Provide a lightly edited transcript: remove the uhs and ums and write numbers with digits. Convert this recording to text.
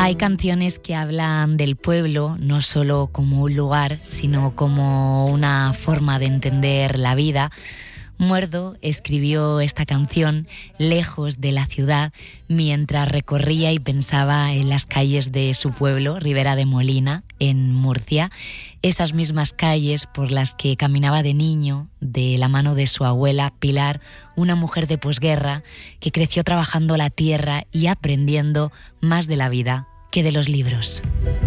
Hay canciones que hablan del pueblo no solo como un lugar, sino como una forma de entender la vida. Muerdo escribió esta canción lejos de la ciudad mientras recorría y pensaba en las calles de su pueblo, Ribera de Molina, en Murcia, esas mismas calles por las que caminaba de niño de la mano de su abuela Pilar, una mujer de posguerra que creció trabajando la tierra y aprendiendo más de la vida que de los libros.